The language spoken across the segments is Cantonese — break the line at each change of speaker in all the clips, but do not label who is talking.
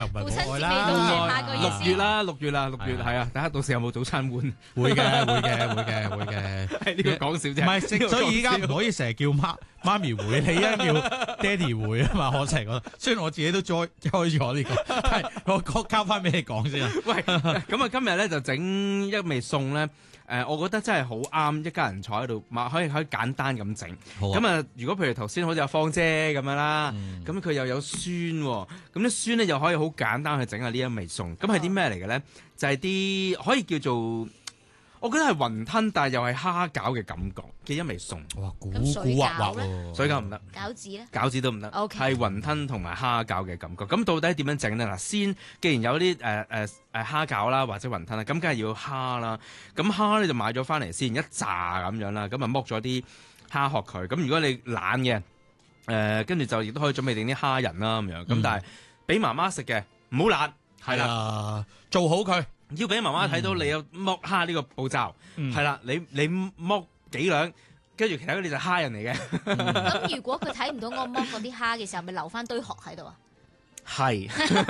父親節未到，下個月
6月啦，6月係啊！睇下到時有冇早餐碗？
會嘅。
呢個講笑啫。
唔係，所以依家唔可以成日叫媽咪會，你一叫爹哋會啊嘛！我成日覺得，雖然我自己都開咗呢個，但係我交翻俾你講先啊。
喂，咁啊，今日咧就整一味餸咧。我覺得真係好啱一家人坐喺度，可以簡單咁整。咁啊，如果譬如頭先好似阿芳姐咁樣啦，咁佢又有酸喎，咁啲酸咧又可以好簡單去整下呢一味餸。咁係啲咩嚟嘅咧？就係啲可以叫做，我覺得係雲吞，但係又係蝦餃嘅感覺嘅一味餸。
哇，古
水
惑惑
餃呢
喎！
水餃唔得，
餃子咧，
餃子都唔得，
OK
係雲吞同埋蝦餃嘅感覺。咁到底點樣整呢？嗱，先既然有啲蝦餃啦或者雲吞啦，咁梗係要蝦啦。咁蝦咧就買咗翻嚟先，一紮咁樣啦。咁啊剝咗啲蝦殼佢。咁如果你懶嘅，跟住就亦都可以準備定啲蝦仁啦咁樣。咁但係俾媽媽食嘅唔好懶，係啦，
做好佢。
要俾媽媽睇到你有剝蝦呢個步驟，係啦，你剝幾兩，跟住其他嗰啲就蝦仁嚟嘅。
咁如果佢睇唔到我剝嗰啲蝦嘅時候，咪留翻堆殼喺度啊？
係，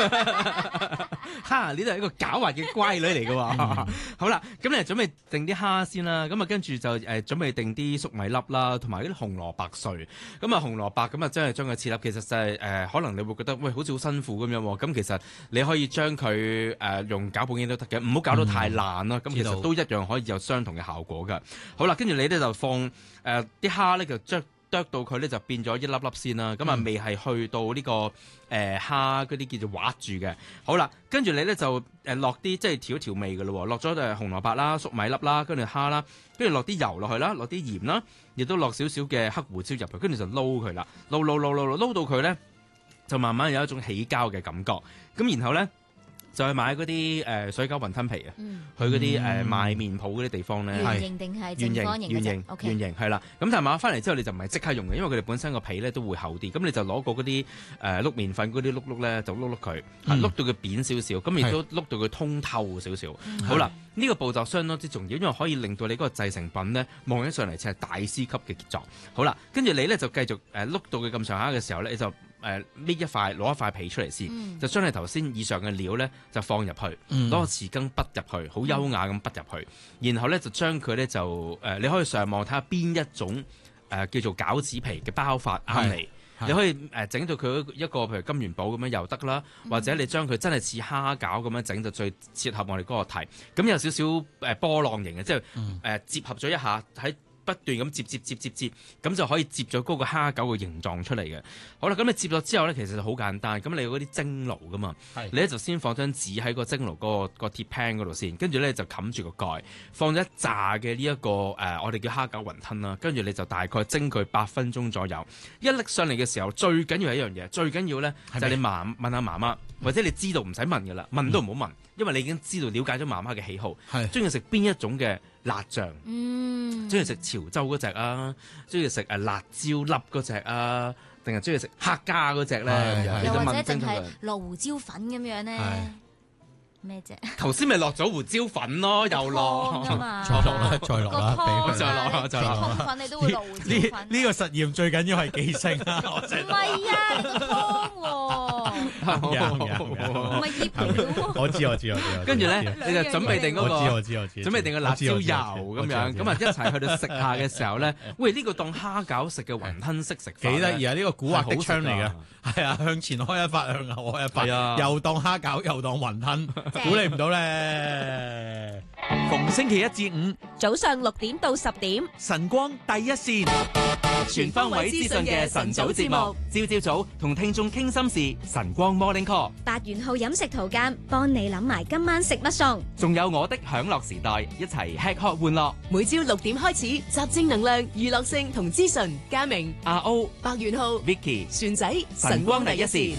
蝦呢度係一個狡猾嘅乖女嚟嘅喎。好啦，咁你準備定啲蝦先啦。咁啊，跟住就準備定啲粟米粒啦，同埋啲紅蘿蔔碎。咁啊，紅蘿蔔咁啊，真係將佢切粒。其實就係可能你會覺得喂，好似好辛苦咁樣喎。咁其實你可以將佢用攪拌機都得嘅，唔好搞到太爛啦。咁其實都一樣可以有相同嘅效果㗎。好啦，跟住你咧就放啲蝦咧就剁到佢咧就變咗一粒粒先啦，咁啊未係去到呢個蝦嗰啲叫做滑住嘅。好啦，跟住你咧就落啲即係調味嘅咯，落咗紅蘿蔔啦、粟米粒啦，跟住蝦啦，跟住落啲油落去啦，落啲鹽啦，亦都落少少嘅黑胡椒入去，跟住就撈佢啦，撈到佢咧就慢慢有一種起膠嘅感覺。咁然後咧就去買嗰啲水餃雲吞皮啊，去嗰啲賣麵鋪嗰啲地方咧，
圓形定係正方形嗰隻？
圓形係啦。咁但係買翻嚟之後你就唔係即刻用嘅，因為佢哋本身個皮咧都會厚啲。咁你就攞過嗰啲碌麵粉嗰啲碌咧，就碌佢，碌到佢扁少少，咁亦都碌到佢通透少少。好啦，呢個步驟相當之重要，因為可以令到你嗰個製成品咧望起上嚟似係大師級嘅傑作。好啦，跟住你咧就繼續碌到佢咁上下嘅時候咧，你就搣攞一塊皮出嚟先，就將你頭先以上嘅料咧就放入去，攞個匙羹筆入去，好優雅咁筆入去，然後咧就將佢咧就你可以上網睇下邊一種叫做餃子皮嘅包法啱你。你可以整到佢一個譬如金元寶咁樣又得啦，或者你將佢真係似蝦餃咁樣整就最切合我哋嗰個題。咁有少少波浪形嘅，即係接合咗一下喺。不斷咁接，咁就可以接咗嗰個蝦餃嘅形狀出嚟嘅。好啦，咁你接咗之後咧，其實就好簡單。咁你有嗰啲蒸爐噶嘛，你咧就先放張紙喺個蒸爐嗰個鐵 pan 嗰度先，跟住咧就冚住個蓋，放咗一紮嘅呢一個我哋叫蝦餃雲吞啦。跟住你就大概蒸佢8分鐘左右。一拎上嚟嘅時候，最緊要係一樣嘢，最緊要咧就係你問下媽媽，或者你知道唔使問噶啦，問都唔好問，因為你已經知道了解咗媽媽嘅喜好，中意食邊一種嘅辣醬，中意食潮州嗰隻啊，中意食辣椒粒嗰隻啊，定係中意食客家嗰隻咧？
又或者淨係落胡椒粉咁樣咧？咩啫？
頭先咪落咗胡椒粉咯，又落，
再落啦，再落啦，
再落。通粉你都會落胡椒粉。
呢個實驗最緊要係記性啊！
唔係啊，個湯喎，唔係醃料。
我知。
跟住咧，你就準備定嗰個，
我知。
準備定個辣椒油咁樣，咁啊一齊去到食下嘅時候咧，喂呢個當蝦餃食嘅雲吞式食法，
幾得意啊！呢個古惑的槍嚟嘅，係啊，向前開一發，向後開一發，又當蝦餃，又當雲吞。估你唔到咧！
逢星期一至五
早上6點到10點，
晨光第一線，
全方位資訊嘅晨早節目，
朝早同聽眾傾心事，晨光 Morning Call，
8元號飲食圖鑑，幫你諗埋今晚食乜餸，
仲有我的享樂時代，一齊吃喝玩樂。
每朝6點開始，集正能量、娛樂性同資訊。嘉明、
阿 O、
白元浩、
Vicky、
船仔，
晨光第一線。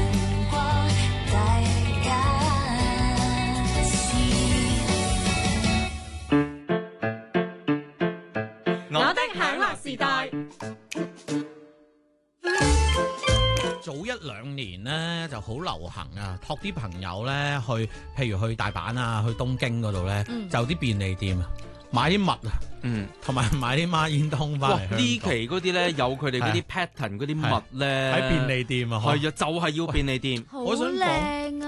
我的享樂時代。
早1-2年咧就好流行啊，託啲朋友咧去，譬如去大阪啊，去東京嗰度咧，就啲便利店啊，買啲襪啊，同埋買啲孖煙通翻嚟。
呢期嗰啲咧有佢哋嗰啲 pattern 嗰啲襪咧
喺便利店啊，
係啊，就係要便利店。
好靚